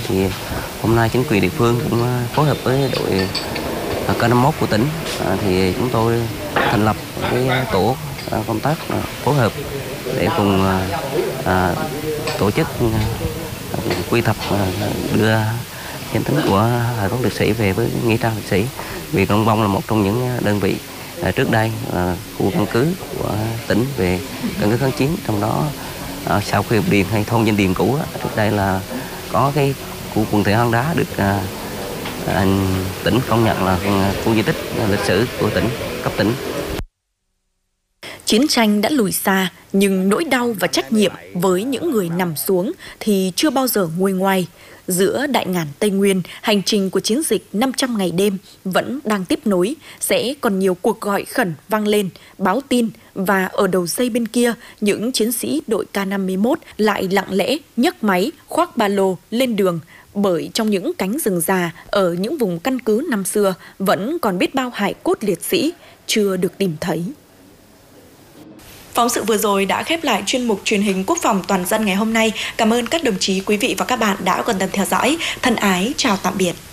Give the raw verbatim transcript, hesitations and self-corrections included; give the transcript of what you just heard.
thì hôm nay chính quyền địa phương cũng phối hợp với đội K năm mươi mốt của tỉnh thì chúng tôi thành lập cái tổ công tác phối hợp để cùng à, tổ chức quy tập đưa danh tính của hài cốt liệt sĩ về với nghĩa trang liệt sĩ. Vì Crong Bông là một trong những đơn vị à, trước đây à, khu căn cứ của tỉnh về căn cứ kháng chiến, trong đó à, sau khi điền hay thôn Danh Điền cũ trước đây là có cái khu quần thể hang đá được à, à, tỉnh công nhận là khu di tích lịch sử của tỉnh, cấp tỉnh. Chiến tranh đã lùi xa, nhưng nỗi đau và trách nhiệm với những người nằm xuống thì chưa bao giờ nguôi ngoai. Giữa đại ngàn Tây Nguyên, hành trình của chiến dịch năm trăm ngày đêm vẫn đang tiếp nối, sẽ còn nhiều cuộc gọi khẩn vang lên, báo tin, và ở đầu dây bên kia, những chiến sĩ đội K năm mươi mốt lại lặng lẽ nhấc máy, khoác ba lô lên đường, bởi trong những cánh rừng già ở những vùng căn cứ năm xưa vẫn còn biết bao hài cốt liệt sĩ chưa được tìm thấy. Phóng sự vừa rồi đã khép lại chuyên mục truyền hình Quốc phòng toàn dân ngày hôm nay. Cảm ơn các đồng chí, quý vị và các bạn đã quan tâm theo dõi. Thân ái, chào tạm biệt.